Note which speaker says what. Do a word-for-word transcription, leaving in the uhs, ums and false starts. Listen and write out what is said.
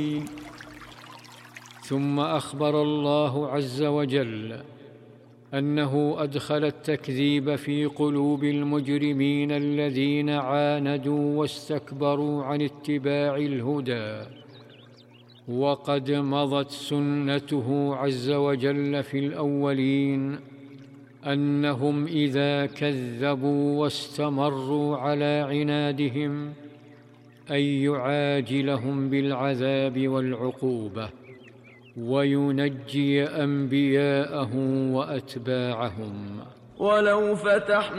Speaker 1: ثم أخبر الله عز وجل أنه أدخل التكذيب في قلوب المجرمين الذين عاندوا واستكبروا عن اتباع الهدى، وقد مضت سنته عز وجل في الأولين أنهم إذا كذبوا واستمروا على عنادهم أن يعاجلهم بالعذاب والعقوبة وينجي أنبياءه وأتباعهم.
Speaker 2: ولو فتحنا